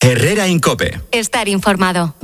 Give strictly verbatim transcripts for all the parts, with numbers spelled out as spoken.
Herrera en COPE. Estar informado.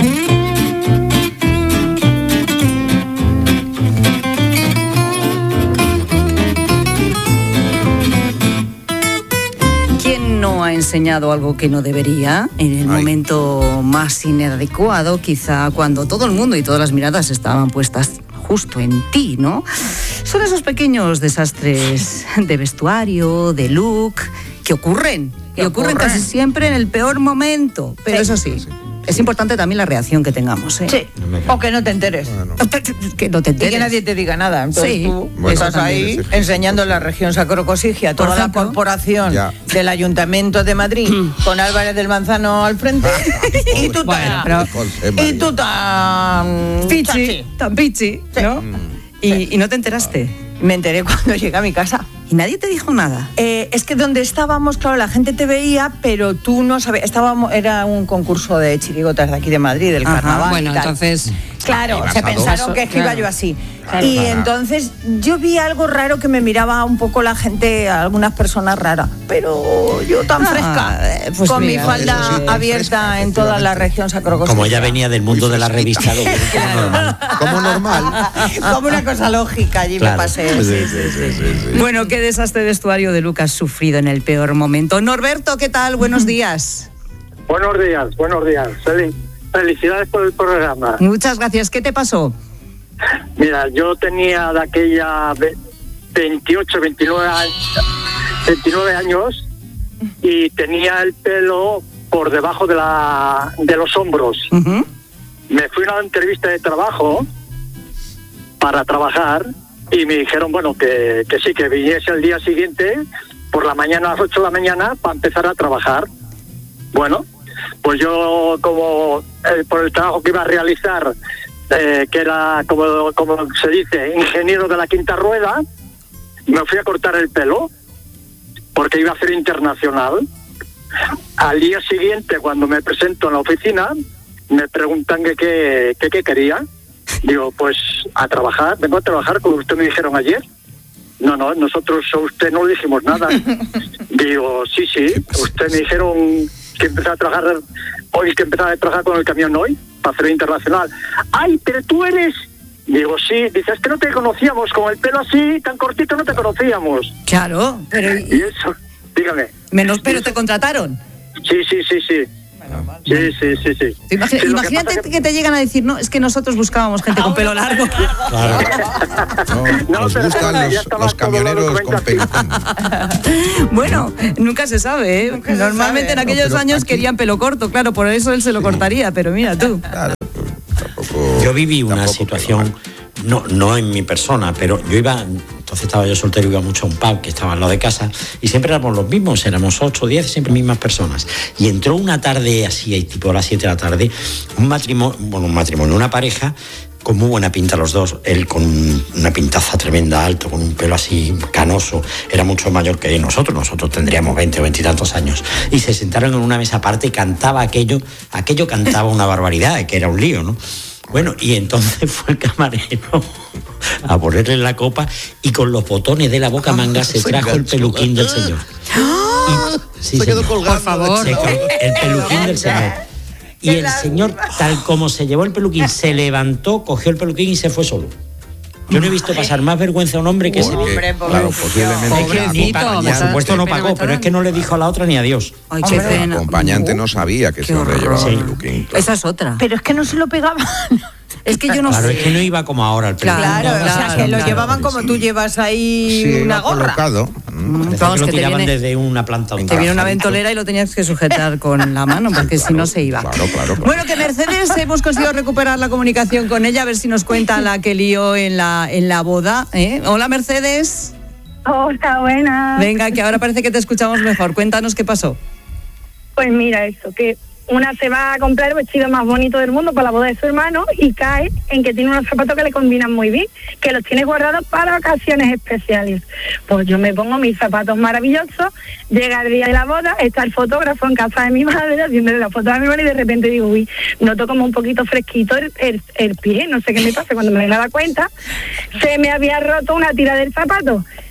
¿Quién no ha enseñado algo que no debería en el Ay. momento más inadecuado? Quizá cuando todo el mundo y todas las miradas estaban puestas justo en ti, ¿no? Son esos pequeños desastres de vestuario, de look, que ocurren. Y ocurren casi siempre en el peor momento. Pero sí, eso sí, sí, es importante también la reacción que tengamos, ¿eh? Sí, o que no te enteres. Bueno. Que no te enteres. Y que nadie te diga nada. Entonces sí, tú bueno, estás ahí enseñando la región Sacrocosigia, toda la corporación ya. del Ayuntamiento de Madrid, con Álvarez del Manzano al frente. y tú tan... Bueno, y tú tan... Pichi, tan pichi, ¿no? Sí. Y, y no te enteraste. Me enteré cuando llegué a mi casa. ¿Y nadie te dijo nada? Eh, es que donde estábamos, claro, la gente te veía, pero tú no sabías. Estábamos, era un concurso de chirigotas de aquí de Madrid, del Ajá, carnaval. Bueno, entonces. Claro, se pensaron que es que iba yo así. Claro. Y entonces yo vi algo raro que me miraba un poco la gente, algunas personas raras. Pero yo tan ah, fresca, pues con mira, mi falda sí, abierta fresca, en toda la región Sacrocosigia. Como ella venía del mundo de la revista. Claro. normal. Como normal. Como una cosa lógica, allí claro. me pasé. Sí, sí, sí, sí, sí, sí. Bueno, qué desastre de vestuario de Lucas sufrido en el peor momento. Norberto, ¿qué tal? Buenos días. Buenos días, buenos días. Felicidades por el programa. Muchas gracias. ¿Qué te pasó? Mira, yo tenía de aquella veintiocho, veintinueve años y tenía el pelo por debajo de la de los hombros. Uh-huh. Me fui a una entrevista de trabajo para trabajar y me dijeron, bueno, que, que sí, que viniese el día siguiente por la mañana a las ocho de la mañana para empezar a trabajar. Bueno, pues yo como eh, por el trabajo que iba a realizar, eh, que era como, como se dice, ingeniero de la quinta rueda, me fui a cortar el pelo porque iba a ser internacional. Al día siguiente, cuando me presento en la oficina, me preguntan que qué que, que quería. Digo, pues a trabajar, vengo a trabajar como usted me dijeron ayer. No, no, nosotros a usted no le dijimos nada. Digo, sí, sí, usted me dijeron que empezaba a trabajar hoy, que empezaba a trabajar con el camión hoy, para hacer internacional. Ay, pero tú eres... Digo, sí, dice, es que no te conocíamos, con el pelo así, tan cortito no te conocíamos. Claro, pero... Y eso, dígame. Menos, pero te contrataron. Sí, sí, sí, sí. Sí, sí, sí, sí. Imagina, sí, imagínate que, que... que te llegan a decir, no, es que nosotros buscábamos gente con pelo largo. Claro. No, nos gustan los, los camioneros con pelucón. Bueno, nunca se sabe, ¿eh? Nunca Normalmente sabe. en aquellos no, años aquí... querían pelo corto, claro, por eso él se lo sí. cortaría, pero mira tú. Claro, tampoco, yo viví una situación, no, no en mi persona, pero yo iba... Entonces estaba yo soltero, iba mucho a un pub que estaba al lado de casa y siempre éramos los mismos, éramos ocho o diez, siempre mismas personas. Y entró una tarde así, tipo a las siete de la tarde, un matrimonio, bueno, un matrimonio, una pareja con muy buena pinta los dos, él con una pintaza tremenda, alto, con un pelo así canoso, era mucho mayor que nosotros, nosotros tendríamos veinte o veintitantos años. Y se sentaron en una mesa aparte y cantaba aquello, aquello cantaba una barbaridad, que era un lío, ¿no? Bueno, y entonces fue el camarero a ponerle la copa y con los botones de la boca manga se trajo el peluquín del señor. Y, sí, se quedó señor. colgando. Por favor. Se quedó el peluquín del señor. Y el señor, tal como se llevó el peluquín, se levantó, cogió el peluquín y se fue solo. Yo no he visto pasar más vergüenza a un hombre que ese. Hombre, claro, posiblemente. Pobrecito, por supuesto no pagó, pero es que no le dijo a la otra ni adiós. Ay, qué pena. El acompañante no sabía que ese hombre llevaba sí. peluquín. Claro. Esa es otra. Pero es que no se lo pegaban. Es que yo no claro, sé. es que no iba como ahora el peluquín. Claro, claro, o sea, que claro, lo llevaban claro, como sí. tú llevas ahí sí, una gorra. Colocado. Mm, Vamos, que lo que te tiraban viene, desde una planta a otra. Te viene una ventolera y lo tenías que sujetar con la mano, porque claro, si no se iba. Claro, claro, claro. Bueno, que Mercedes hemos conseguido recuperar la comunicación con ella, a ver si nos cuenta la que lió en la, en la boda. ¿eh? Hola, Mercedes. Hola, buenas. Venga, que ahora parece que te escuchamos mejor. Cuéntanos qué pasó. Pues mira eso, que una se va a comprar el vestido más bonito del mundo para la boda de su hermano y cae en que tiene unos zapatos que le combinan muy bien, que los tiene guardados para ocasiones especiales. Pues yo me pongo mis zapatos maravillosos, llega el día de la boda, está el fotógrafo en casa de mi madre haciéndole la foto a mi madre y de repente digo, uy, noto como un poquito fresquito el, el, el pie, no sé qué me pasa, cuando me doy la cuenta, se me había roto una tira del zapato.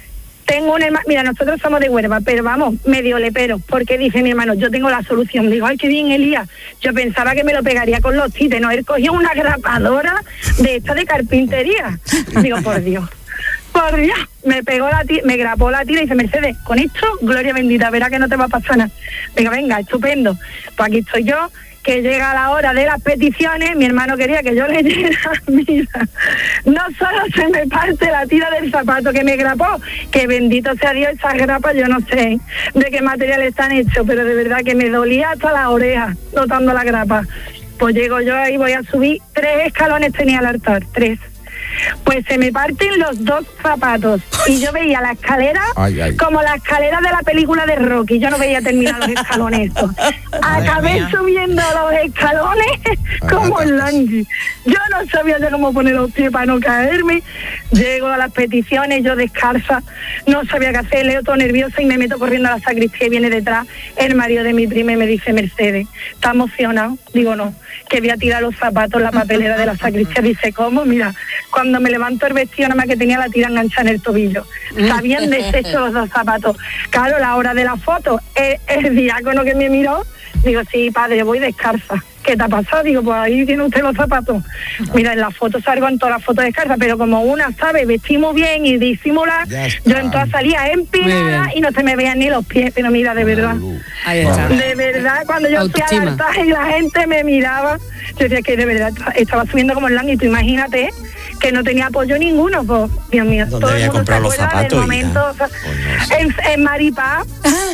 tengo un hermano, mira, nosotros somos de Huelva, pero vamos, medio lepero, porque dice mi hermano, yo tengo la solución. Digo, ay, qué bien, Elías. Yo pensaba que me lo pegaría con los tites, no, él cogió una grapadora de esta de carpintería. Digo, por Dios, por Dios, me pegó la tira, me grapó la tira y dice, Mercedes, con esto, gloria bendita, verá que no te va a pasar nada. Venga, venga, estupendo. Pues aquí estoy yo, que llega la hora de las peticiones, mi hermano quería que yo leyera, mira, no solo se me parte la tira del zapato que me grapó, que bendito sea Dios, esas grapas yo no sé de qué material están hechos, pero de verdad que me dolía hasta las orejas notando la grapa. Pues llego yo ahí, voy a subir, tres escalones tenía el altar, tres. Pues se me parten los dos zapatos y yo veía la escalera ay, ay. como la escalera de la película de Rocky. Yo no veía terminar los escalones estos. Acabé subiendo los escalones como el langui. Yo no sabía ya cómo poner los pies para no caerme. Llego a las peticiones, yo descalza, no sabía qué hacer, leo todo nerviosa y me meto corriendo a la sacristía y viene detrás el marido de mi prima y me dice, Mercedes, ¿está emocionado? Digo, no, que voy a tirar los zapatos en la papelera de la sacristía. Dice, ¿cómo? Mira, cuando me levanto el vestido, nada más que tenía la tira enganchada en el tobillo. Se habían deshecho los dos zapatos. Claro, la hora de la foto, el, el diácono que me miró, digo, sí, padre, voy descalza. ¿Qué te ha pasado? Digo, pues ahí tiene usted los zapatos. Mira, en la foto salgo en todas las fotos descalza, pero como una sabe vestimos bien y disimular, yo en todas salía empinada y no se me veían ni los pies, pero mira, de verdad. Ahí está. De verdad, cuando yo Autoestima. fui al altar y la gente me miraba, yo decía que de verdad estaba subiendo como el lang y tú imagínate que no tenía apoyo ninguno, pues, Dios mío, todo el mundo se acuerda del momento, o sea, en, en Maripaz.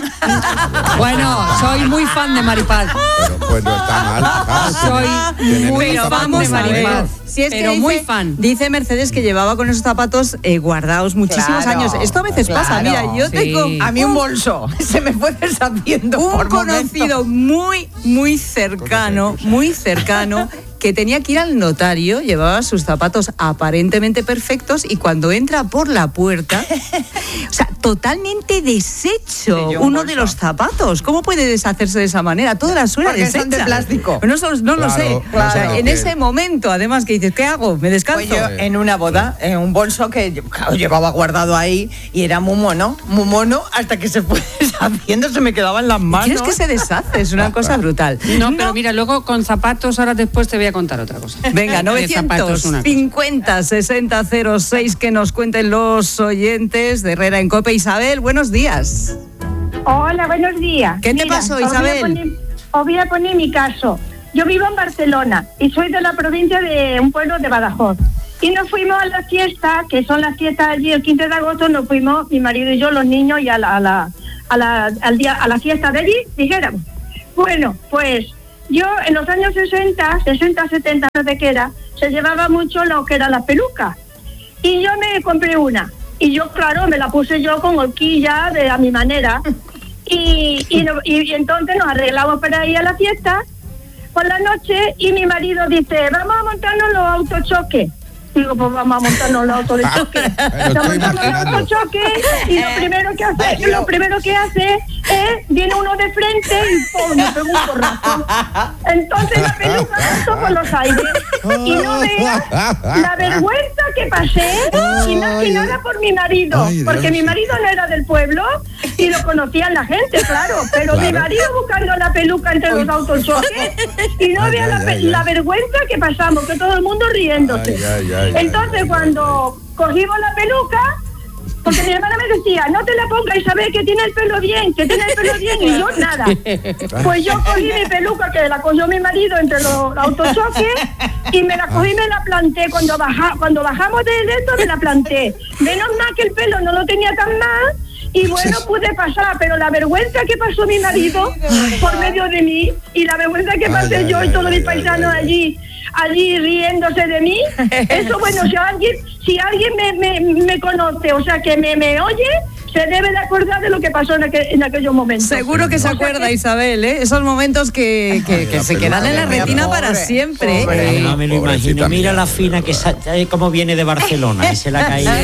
Bueno, soy muy fan de Maripaz. Pero pues no está mal. Claro, soy muy fan de Maripaz. Si es pero que dice, muy fan. Dice Mercedes que llevaba con esos zapatos eh, guardados muchísimos claro, años. Esto a veces claro, pasa. Mira, yo sí. tengo a mí un bolso se me fue deshaciendo un por conocido muy, muy cercano, muy cercano, que tenía que ir al notario, llevaba sus zapatos aparentemente perfectos y cuando entra por la puerta, o sea, totalmente deshecho sí, uno de los zapatos. ¿Cómo puede deshacerse de esa manera? Toda la suela Porque deshecha. son de plástico. No, no, no claro, lo sé. Claro, o sea, claro, en que... ese momento, además, que dices, ¿qué hago? ¿Me descanso? Pues yo en una boda, en un bolso que yo, claro, llevaba guardado ahí y era muy mono, muy mono, hasta que se fue deshaciendo, se me quedaba en las manos. ¿Quieres que se deshace? Es una cosa brutal. No, no, pero mira, luego con zapatos, ahora después te voy a contar otra cosa. Venga, novecientos cincuenta sesenta cero seis, que nos cuenten los oyentes de Herrera en Cope. Isabel, buenos días. Hola, buenos días. ¿Qué te Mira, pasó, Isabel? Os voy, poner, os voy a poner mi caso. Yo vivo en Barcelona y soy de la provincia de un pueblo de Badajoz. Y nos fuimos a la fiesta, que son las fiestas allí el quince de agosto, nos fuimos, mi marido y yo, los niños, y a la, a la, a la, al día, a la fiesta de allí, dijéramos. Bueno, pues... Yo, en los años sesenta, sesenta, setenta, no sé qué era, se llevaba mucho lo que eran las pelucas. Y yo me compré una. Y yo, claro, me la puse yo con horquilla, de a mi manera. Y, y, no, y, y entonces nos arreglamos para ir a la fiesta por la noche y mi marido dice, vamos a montarnos los autochoques. Digo, pues vamos a montarnos los autos de choque. Nos montamos los autochoques y lo primero que hace, lo primero que hace es, viene uno de frente y ¡pum! Me pega un porrazo. Entonces la peluca pasó por los aires. Y no veas la vergüenza que pasé, y más que nada por mi marido. Porque mi marido no era del pueblo y lo conocían la gente, claro. Pero mi marido buscando la peluca entre los autochoques y no veas la, la vergüenza que pasamos, que todo el mundo riéndose. Entonces cuando cogimos la peluca, porque mi hermana me decía, no te la pongas, Isabel, que tiene el pelo bien, que tiene el pelo bien, y yo nada. Pues yo cogí mi peluca, que la cogió mi marido entre los autochoques, y me la cogí y me la planté. Cuando, baja, cuando bajamos de esto, me la planté. Menos mal que el pelo no lo tenía tan mal, y bueno, pude pasar, pero la vergüenza que pasó mi marido por medio de mí, y la vergüenza que pasé ay, yo ay, y todos mis paisanos allí, allí riéndose de mí, eso bueno, si alguien, si alguien me, me, me conoce, o sea que me, me oye, se debe de acordar de lo que pasó en, aquel, en aquellos momentos. Seguro que se acuerda, que... Isabel, ¿eh? Esos momentos que, que, que se quedan en la retina pobre, para siempre. Pobre, no me lo imagino. Mira la fina que sa- como viene de Barcelona y se la ha caído.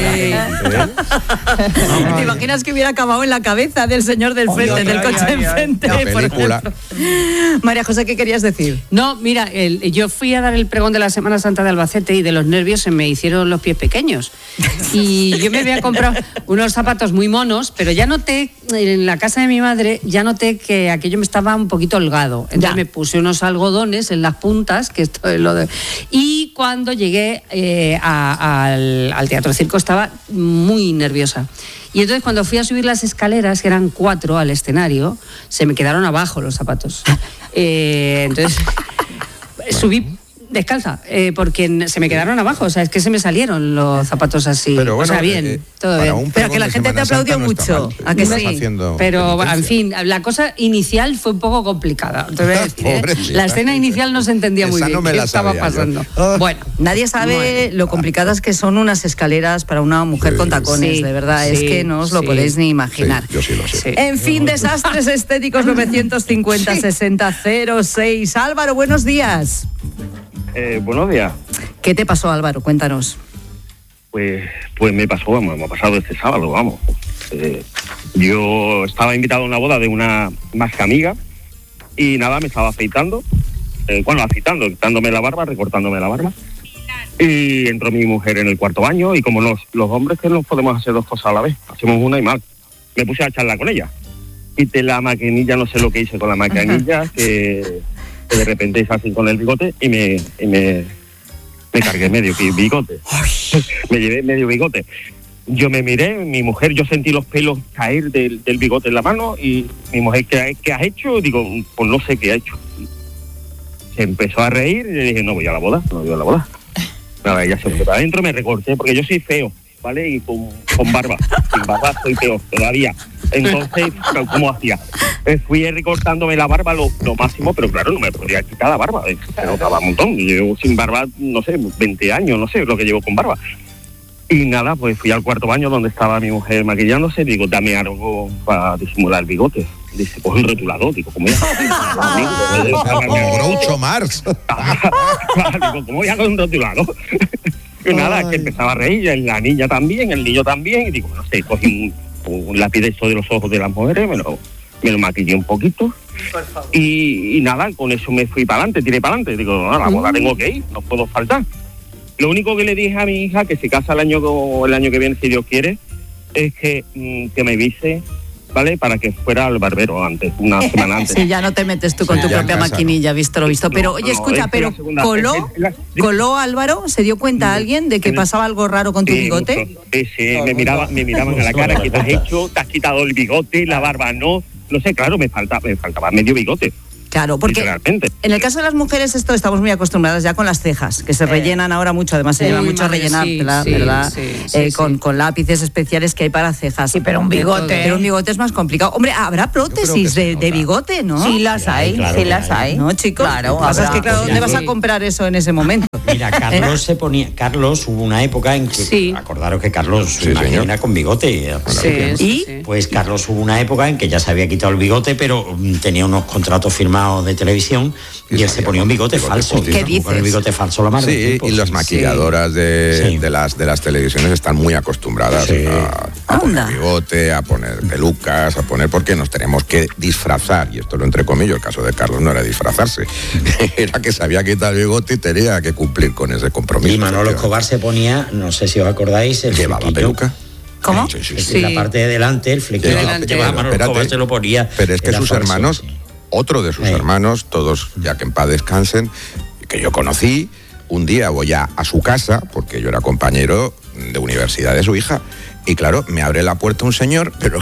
No, ¿te imaginas que hubiera acabado en la cabeza del señor del frente, oh, del coche ay, enfrente? Ay, por ejemplo. María José, ¿qué querías decir? No, mira, el, yo fui a dar el pregón de la Semana Santa de Albacete y de los nervios se me hicieron los pies pequeños. Y yo me había comprado unos zapatos muy monos monos, pero ya noté, en la casa de mi madre, ya noté que aquello me estaba un poquito holgado. Entonces ya. me puse unos algodones en las puntas, que esto es lo de... Y cuando llegué eh, a, al, al Teatro Circo estaba muy nerviosa. Y entonces cuando fui a subir las escaleras, que eran cuatro al escenario, se me quedaron abajo los zapatos. Eh, entonces subí descalza, eh, porque se me quedaron abajo, o sea, es que se me salieron los zapatos así. Pero bueno, o sea, bien, eh, todo bien. Pero que la gente te aplaudió no mucho, ¿a que sí? Pero, en fin, la cosa inicial fue un poco complicada. Te voy a decir, ¿eh? La escena inicial no se entendía muy bien no qué estaba pasando. Yo. Bueno, nadie sabe bueno. lo complicadas que son unas escaleras para una mujer sí, con tacones, sí, de verdad, sí, es que no os lo sí. podéis ni imaginar. Sí, yo sí lo sé. Sí. En fin, desastres estéticos novecientos cincuenta sesenta cero seis. Álvaro, buenos días. Eh, buenos días. ¿Qué te pasó, Álvaro? Cuéntanos. Pues, pues me pasó, vamos, me ha pasado este sábado, vamos. Eh, yo estaba invitado a una boda de una más que amiga y nada, me estaba afeitando, eh, bueno, afeitando, quitándome la barba, recortándome la barba. Y entró mi mujer en el cuarto baño y como los, los hombres que no podemos hacer dos cosas a la vez, hacemos una y mal, me puse a charlar con ella. Quité la maquinilla, no sé lo que hice con la maquinilla, que... que de repente hice así con el bigote y me, y me, me cargué medio bigote. Me llevé medio bigote. Yo me miré, mi mujer, yo sentí los pelos caer del, del bigote en la mano y mi mujer, ¿qué, qué has hecho? Digo, pues no sé qué ha hecho. Se empezó a reír y le dije, no voy a la boda, no voy a la boda. Nada, ella se fue adentro, me recorté, porque yo soy feo, ¿vale? Y con, con barba, sin barba soy peor todavía. Entonces, ¿cómo hacía? Eh, fui recortándome la barba lo, lo máximo, pero claro, no me podía quitar la barba, eh, se notaba un montón. Yo llevo sin barba, no sé, veinte años, no sé lo que llevo con barba. Y nada, pues fui al cuarto baño donde estaba mi mujer maquillándose, digo, dame algo para disimular el bigote. Dice, pues un rotulador, digo, ¿cómo ya? Groucho Marx. Digo, ¿cómo ya con un rotulador? Y nada, que empezaba a reír, la niña también, el niño también, y digo, no sé, cogí un, un lápiz de esto de los ojos de las mujeres, me lo, me lo maquillé un poquito, y, y nada, con eso me fui para adelante, tiré para adelante, digo, a la boda tengo que ir, no puedo faltar. Lo único que le dije a mi hija, que se casa el año, el año que viene, si Dios quiere, es que, mm, que me avise, ¿vale? Para que fuera al barbero antes, una semana antes. Sí, ya no te metes tú con sí, tu propia casa, maquinilla, no. visto lo visto. Pero, no, oye, escucha, no, pero ¿coló, es la, ¿coló Álvaro? ¿Se dio cuenta alguien de que pasaba algo raro con tu sí, bigote? Mucho. Sí, sí, me, miraba, me miraban a la cara, ¿qué te has hecho? ¿Te has quitado el bigote, la barba no? No sé, claro, me faltaba, me faltaba medio bigote. Claro, porque en el caso de las mujeres esto estamos muy acostumbradas ya con las cejas, que se rellenan ahora mucho, además se lleva mucho a rellenar, sí, ¿verdad? Sí, ¿verdad? Sí, sí, eh, sí. Con, con lápices especiales que hay para cejas. Sí, pero un bigote. Pero un bigote es más complicado. Hombre, habrá prótesis de, de bigote, ¿no? Sí las hay, claro, sí las hay. ¿No, chicos? Claro. Lo que pasa es que, claro, ¿dónde vas a comprar eso en ese momento? Mira, Carlos se ponía, Carlos hubo una época en que, sí. acordaros que Carlos sí, era con bigote. Sí, ¿Y? Sí. Pues Carlos hubo una época en que ya se había quitado el bigote, pero tenía unos contratos firmados de televisión y él se ponía un bigote, bigote falso. ¿Qué dices? Con el bigote falso la mar Sí, tiempo, y las sí. maquilladoras de, sí. de, las, de las televisiones están muy acostumbradas sí. a, a poner bigote, a poner pelucas, a poner, porque nos tenemos que disfrazar, y esto lo entrecomillo, el caso de Carlos no era disfrazarse, era que se había quitado el bigote y tenía que cumplir con ese compromiso. Y Manolo Escobar se ponía, no sé si os acordáis, el llevaba flequillo. Peluca. ¿Cómo? Sí, sí, sí. Sí. La parte de delante, el flequillo que llevaba Manolo Escobar se lo ponía. Pero es que sus falso, hermanos... Sí. Otro de sus eh. hermanos, todos ya que en paz descansen, que yo conocí, un día voy a, a su casa, porque yo era compañero de universidad de su hija, y claro, me abre la puerta un señor, pero,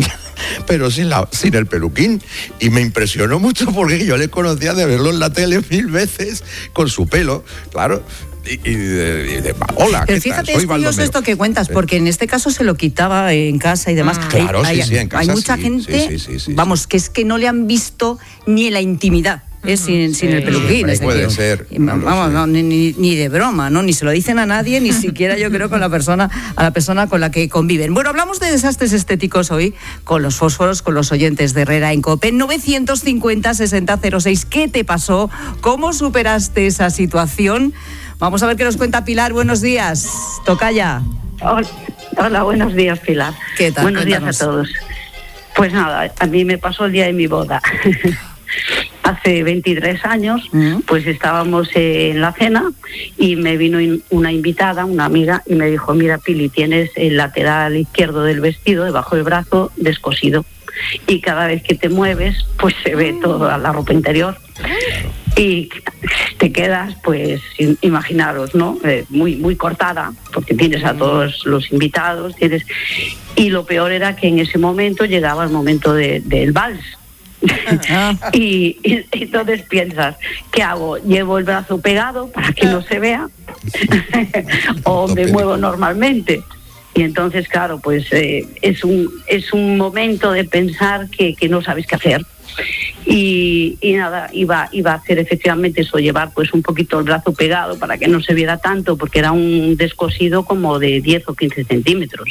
pero sin, la, sin el peluquín, y me impresionó mucho porque yo le conocía de verlo en la tele mil veces, con su pelo, claro. Y, y, de, y de, hola, pero fíjate, es curioso esto que cuentas, porque en este caso se lo quitaba en casa y demás. Ah, claro, hay, sí, sí, en casa hay mucha sí, gente, sí, sí, sí, vamos, sí. que es que no le han visto ni en la intimidad. Es uh-huh. sin, sin sí. el peluquín. Sí, puede ser. No vamos, no, ni, ni de broma, ¿no? Ni se lo dicen a nadie, ni siquiera yo creo con la persona, a la persona con la que conviven. Bueno, hablamos de desastres estéticos hoy con los fósforos, con los oyentes de Herrera en COPE. novecientos cincuenta sesenta cero seis. ¿Qué te pasó? ¿Cómo superaste esa situación? Vamos a ver qué nos cuenta Pilar. Buenos días. Tocaya. Hola, hola, buenos días, Pilar. ¿Qué tal? Buenos Cuéntanos. días a todos. Pues nada, a mí me pasó el día de mi boda. hace veintitrés años, uh-huh. pues estábamos en la cena y me vino in, una invitada, una amiga, y me dijo, mira, Pili, tienes el lateral izquierdo del vestido, debajo del brazo, descosido. Y cada vez que te mueves, pues se ve toda la ropa interior. Y te quedas, pues, imaginaros, ¿no? Eh, muy muy cortada, porque tienes a todos los invitados, tienes... Y lo peor era que en ese momento llegaba el momento de, del vals. y, y, y entonces piensas, ¿qué hago? ¿Llevo el brazo pegado para que no se vea? ¿O me muevo normalmente? Y entonces, claro, pues eh, es un es un momento de pensar que, que no sabes qué hacer. Y, y nada, iba, iba a hacer efectivamente eso, llevar pues un poquito el brazo pegado para que no se viera tanto, porque era un descosido como de diez o quince centímetros.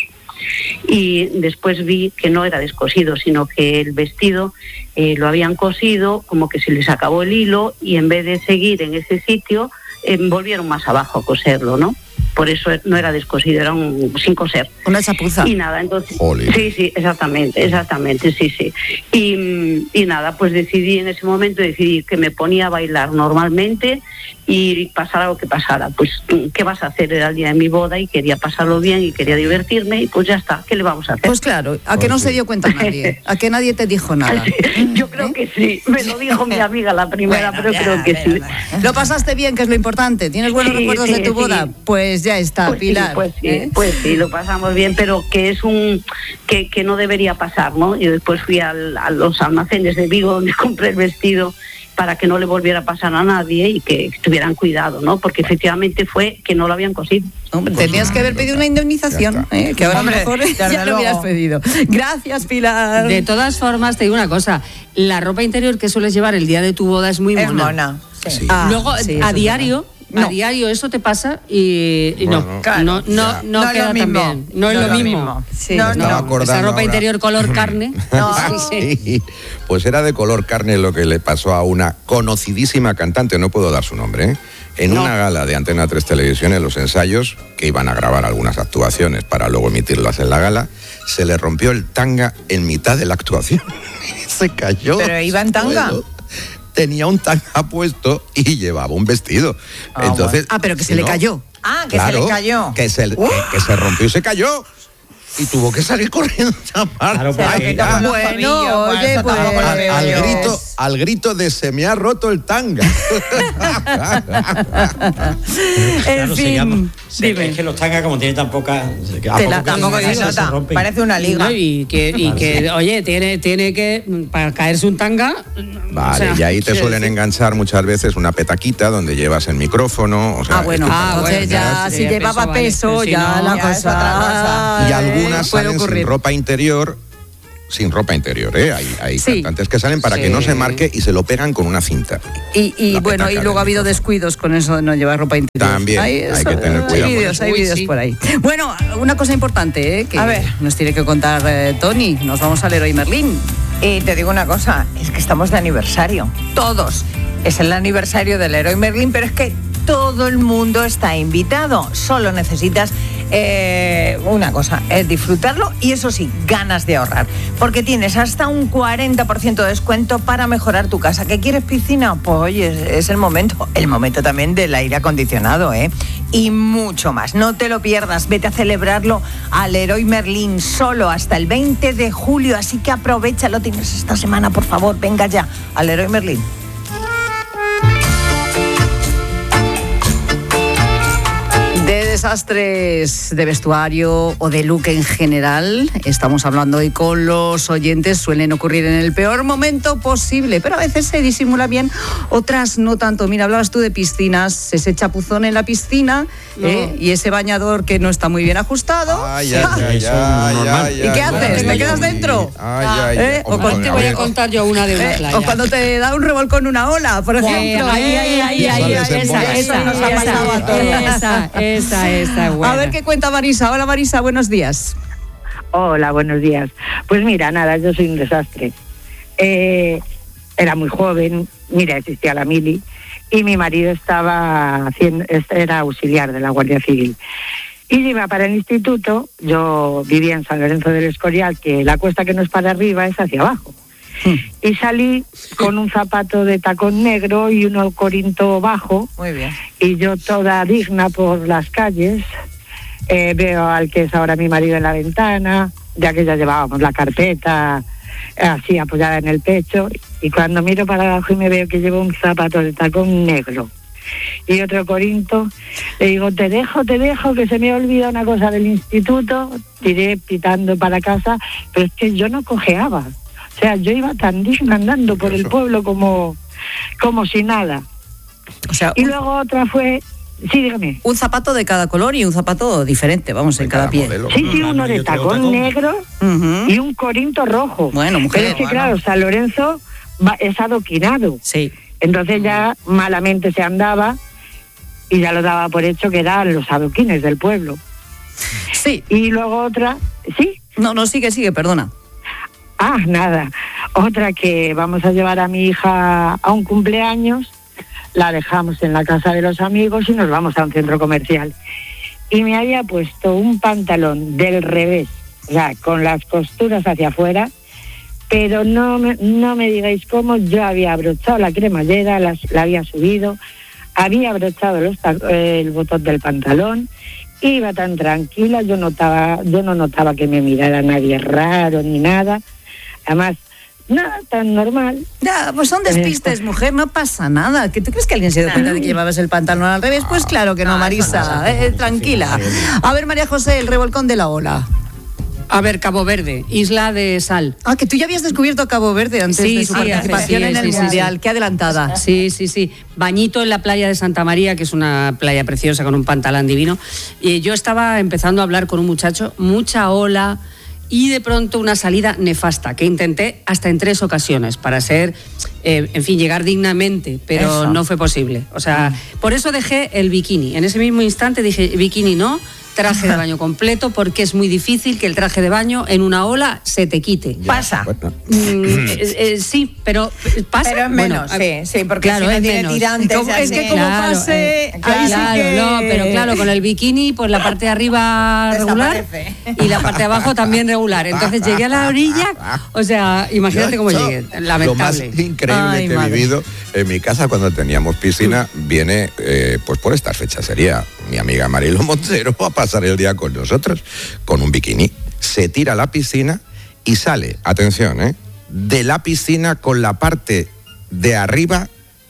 Y después vi que no era descosido, sino que el vestido eh, lo habían cosido, como que se les acabó el hilo, y en vez de seguir en ese sitio, eh, volvieron más abajo a coserlo, ¿no? Por eso no era descosido, era un sin coser. Una chapuza. Y nada, entonces... Jolín. Sí, sí, exactamente, exactamente, sí, sí. Y, y nada, pues decidí en ese momento, decidí que me ponía a bailar normalmente y pasara lo que pasara. Pues, ¿qué vas a hacer? Era el día de mi boda y quería pasarlo bien y quería divertirme y pues ya está, ¿qué le vamos a hacer? Pues claro, a que no se dio cuenta nadie, a que nadie te dijo nada. Yo creo ¿Eh? que sí, me lo dijo mi amiga la primera, bueno, pero ya, creo que ya, sí. Ya. Lo pasaste bien, que es lo importante. ¿Tienes buenos sí, recuerdos sí, de tu boda? Sí. Pues ya está, pues Pilar. Sí, pues sí, ¿eh? pues sí, lo pasamos bien, pero que es un que, que no debería pasar, ¿no? Y después fui al, a los almacenes de Vigo donde compré el vestido para que no le volviera a pasar a nadie y que tuvieran cuidado, ¿no? Porque efectivamente fue que no lo habían cosido. Hombre, tenías que haber pedido una indemnización, ¿eh? Que ahora a lo mejor ya lo hubieras pedido. Gracias, Pilar. De todas formas, te digo una cosa, la ropa interior que sueles llevar el día de tu boda es muy mona. Es mona. Sí. Ah, Luego, sí, a diario... No. A diario eso te pasa y, y bueno, no, claro, no, no, no, no queda tan bien. No, no es lo mismo. mismo. Sí, no, no. Esa ropa ahora. Interior color carne. No. sí, sí. Pues era de color carne lo que le pasó a una conocidísima cantante, no puedo dar su nombre, ¿eh? En no. una gala de Antena tres Televisión, en los ensayos, que iban a grabar algunas actuaciones para luego emitirlas en la gala, se le rompió el tanga en mitad de la actuación. Se cayó. ¿Pero iba en tanga? Suelo. Tenía un tanga puesto y llevaba un vestido. Oh, Entonces, ah, pero que se si le no, cayó. Ah, que claro, se le cayó. Que se, uh. que, que se rompió y se cayó. Y tuvo que salir corriendo a claro, ay, ah, bueno, oye, pues, al, al grito, al grito de se me ha roto el tanga. En claro, fin, se llama, se, dime. es que los tangas como tienen tan poca, Tela, tampoco se nota, parece una liga. No, y que, y que oye, tiene, tiene que, para caerse un tanga... Vale, o sea, y ahí te suelen decir... enganchar muchas veces una petaquita donde llevas el micrófono. O sea, ah, bueno, ah, entonces ya, si llevaba peso, vale, ya si no, la ya cosa... cosa. Y algunas Puede salen ocurrir. sin ropa interior, sin ropa interior, ¿eh? Hay, hay Sí. cantantes que salen para Sí. que no se marque y se lo pegan con una cinta. Y, y La bueno, petaca y luego ha del habido micrófono. descuidos con eso de no llevar ropa interior. También, hay eso, que tener cuidado Hay con vídeos, eso. hay Uy, vídeos sí. por ahí. Bueno, una cosa importante, ¿eh? Que A ver. nos tiene que contar eh, Tony. Nos vamos al Leroy Merlin. Y te digo una cosa, es que estamos de aniversario, todos. Es el aniversario del Leroy Merlin, pero es que todo el mundo está invitado. Solo necesitas eh, una cosa, es disfrutarlo y eso sí, ganas de ahorrar. Porque tienes hasta un cuarenta por ciento de descuento para mejorar tu casa. ¿Qué quieres, piscina? Pues oye, es, es el momento. El momento también del aire acondicionado, ¿eh? Y mucho más. No te lo pierdas. Vete a celebrarlo al Leroy Merlin solo hasta el veinte de julio. Así que aprovechalo. Tienes esta semana, por favor. Venga ya al Leroy Merlin. De desastres de vestuario o de look en general, estamos hablando hoy con los oyentes, suelen ocurrir en el peor momento posible, pero a veces se disimula bien, otras no tanto. Mira, hablabas tú de piscinas, ese chapuzón en la piscina, no. ¿eh? Y ese bañador que no está muy bien ajustado. Ay, ay, ay, ay, ay, ¿Y qué ay, haces? ay, ¿Te ay, quedas ay, dentro? Ay, ay, ¿Eh? ay. O cuando te voy a contar yo una de una ¿Eh? playa. O cuando te da un revolcón una ola, por ejemplo. Eh, ahí, ahí, ahí, ahí, Esa, esa, esa, nos ha pasado a todos. esa, esa, esa, buena. A ver qué cuenta Marisa. Hola Marisa, buenos días. Hola, buenos días. Pues mira, nada, yo soy un desastre. Eh, era muy joven, mira, existía la mili, y mi marido estaba haciendo, era auxiliar de la Guardia Civil. Y iba para el instituto, yo vivía en San Lorenzo del Escorial, que la cuesta que no es para arriba es hacia abajo. Y salí con un zapato de tacón negro y uno corinto bajo. Muy bien. Y yo toda digna por las calles. Eh, veo al que es ahora mi marido en la ventana, ya que ya llevábamos la carpeta así apoyada en el pecho. Y cuando miro para abajo y me veo que llevo un zapato de tacón negro y otro corinto, le digo, te dejo, te dejo, que se me ha olvidado una cosa del instituto. Tiré pitando para casa, pero es que yo no cojeaba. O sea, yo iba tan digna andando por el pueblo como, como si nada. O sea, y luego otra fue... Sí, dígame. Un zapato de cada color y un zapato diferente, vamos, en cada, cada pie. Modelo. Sí, sí, uno de tacón, tacón negro uh-huh. y un corinto rojo. Bueno, mujer. Pero es que, bueno. claro, San Lorenzo va, es adoquinado. Sí. Entonces ya malamente se andaba y ya lo daba por hecho que eran los adoquines del pueblo. Sí. Y luego otra... ¿Sí? No, no, sigue, sigue, perdona. Ah, nada. Otra que vamos a llevar a mi hija a un cumpleaños, la dejamos en la casa de los amigos y nos vamos a un centro comercial. Y me había puesto un pantalón del revés, o sea, con las costuras hacia afuera, pero no me, no me digáis cómo. Yo había abrochado la cremallera, la, la había subido, había abrochado los, el botón del pantalón, iba tan tranquila, yo notaba, yo no notaba que me mirara nadie raro ni nada. Además, nada, tan normal. Ya, pues son despistes, eh, mujer, no pasa nada. ¿Que ¿Tú crees que alguien se dio cuenta de que llevabas el pantalón al revés? Pues claro que no, Marisa, eh, tranquila. A ver, María José, el revolcón de la ola. A ver, Cabo Verde, isla de sal. Ah, que tú ya habías descubierto Cabo Verde antes sí, de su sí, participación sí, en el sí, Mundial. Sí. Qué adelantada. Sí, sí, sí. Bañito en la playa de Santa María, que es una playa preciosa con un pantalón divino. Y yo estaba empezando a hablar con un muchacho, mucha ola, y de pronto una salida nefasta, que intenté hasta en tres ocasiones para ser, eh, en fin, llegar dignamente, pero eso no fue posible. O sea, mm. por eso dejé el bikini. En ese mismo instante dije, bikini no, traje de baño completo, porque es muy difícil que el traje de baño en una ola se te quite. Ya, pasa. Mm, eh, eh, sí, pero pasa. Pero es menos, bueno, sí, sí, porque claro, si no es tiene menos. tirantes. Como, es que como claro, pase, eh, ahí claro, sí que... no, pero claro, con el bikini, pues la parte de arriba regular y la parte de abajo también regular. Entonces llegué a la orilla, o sea, imagínate cómo llegué, lamentable. Lo más increíble Ay, que madre. he vivido en mi casa cuando teníamos piscina viene, eh, pues por estas fechas, sería mi amiga Marilo Montero a pasar el día con nosotros, con un bikini. Se tira a la piscina y sale, atención, ¿eh? de la piscina con la parte de arriba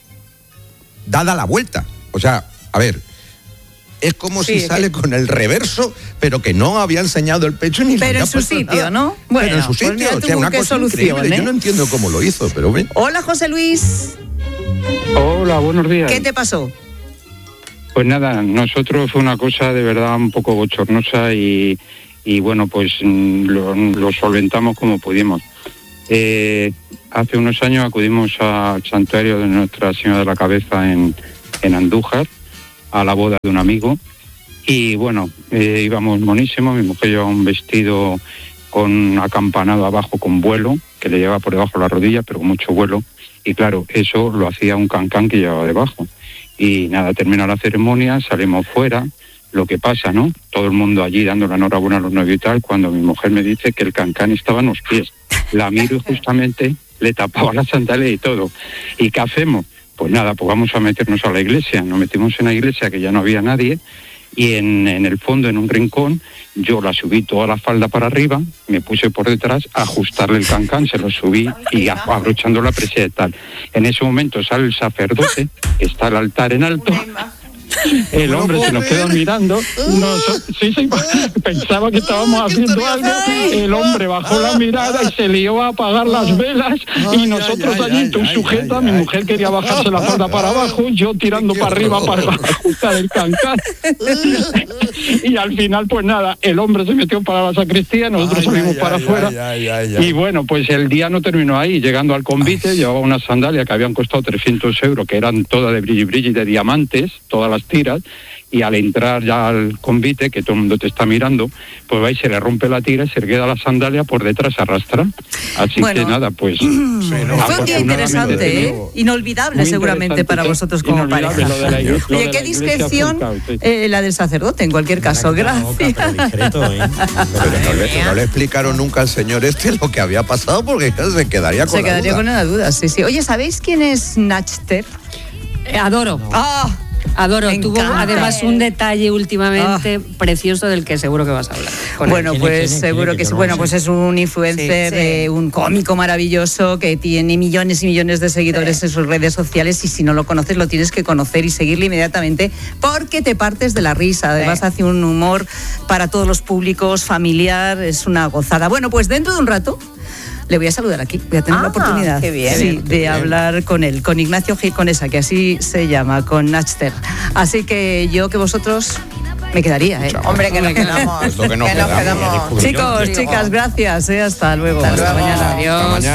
dada la vuelta. O sea, a ver, es como sí, si sale que... con el reverso, pero que no había enseñado el pecho ni Pero en su sitio, nada. ¿no? Bueno, pero en su sitio, pues o sea, una cosa increíble. ¿eh? Yo no entiendo cómo lo hizo, pero ven. Hola, José Luis. Hola, buenos días. ¿Qué te pasó? Pues nada, nosotros fue una cosa de verdad un poco bochornosa y, y bueno, pues lo, lo solventamos como pudimos. Eh, hace unos años acudimos al santuario de Nuestra Señora de la Cabeza en, en Andújar, a la boda de un amigo, y bueno, eh, íbamos monísimos. Mi mujer llevaba un vestido con acampanado abajo con vuelo, que le llevaba por debajo de la rodilla, pero con mucho vuelo, y claro, eso lo hacía un cancán que llevaba debajo. Y nada, termina la ceremonia, salimos fuera, lo que pasa, ¿no? Todo el mundo allí dando la enhorabuena a los novios y tal, cuando mi mujer me dice que el cancán estaba en los pies. La miro y justamente le tapaba la sandalia y todo. ¿Y qué hacemos? Pues nada, pues vamos a meternos a la iglesia. Nos metimos en la iglesia, que ya no había nadie, y en, en el fondo, en un rincón, yo la subí toda la falda para arriba, me puse por detrás a ajustarle el cancán, se lo subí y abrochando la presa y tal. En ese momento sale el sacerdote, está el altar en alto, el hombre se nos queda mirando, nos, sí, sí, pensaba que estábamos haciendo algo, el hombre bajó la mirada y se lió a apagar las velas y nosotros allí, tú sujeta, mi mujer quería bajarse la falda para abajo, yo tirando para arriba para ajustar el cancán. Y al final, pues nada, el hombre se metió para la sacristía, nosotros ay, salimos ay, para ay, afuera. Ay, ay, ay, y bueno, pues el día no terminó ahí. Llegando al convite, ay. llevaba unas sandalias que habían costado trescientos euros, que eran todas de brilli brilli de diamantes, todas las las tiras, y al entrar ya al convite, que todo el mundo te está mirando, pues va y se le rompe la tira y se le queda la sandalia por detrás, arrastra. Así bueno, que nada, pues... Fue un día interesante, ¿eh? Inolvidable seguramente para vosotros como pareja. Oye, qué discreción eh, la del sacerdote, en cualquier caso. Gracias. Pero no le, no le explicaron nunca al señor este lo que había pasado, porque se quedaría con Se la quedaría duda. con una duda, sí, sí. Oye, ¿sabéis quién es Nachter? Eh, adoro. ¡Ah! Adoro, Me tuvo encanta. además un detalle últimamente Ah. precioso del que seguro que vas a hablar. con él. Bueno, ¿Quién es, pues quién es, seguro quién es? que Que sí. yo no Bueno, lo pues sé. es un influencer, Sí, sí. eh, un cómico maravilloso que tiene millones y millones de seguidores Sí. en sus redes sociales, y si no lo conoces lo tienes que conocer y seguirle inmediatamente porque te partes de la risa. Además Sí. hace un humor para todos los públicos, familiar, es una gozada. Bueno, pues dentro de un rato le voy a saludar aquí, voy a tener Ah, la oportunidad qué bien. sí, Qué bien, de bien. hablar con él, con Ignacio Gil Conesa, que así se llama, con Nachter. Así que yo que vosotros me quedaría, ¿eh? Hombre, que nos quedamos. Es lo que nos que nos quedamos. quedamos. Chicos, Digo. chicas, gracias, ¿eh? Hasta luego. Hasta luego. mañana. Adiós. Hasta mañana.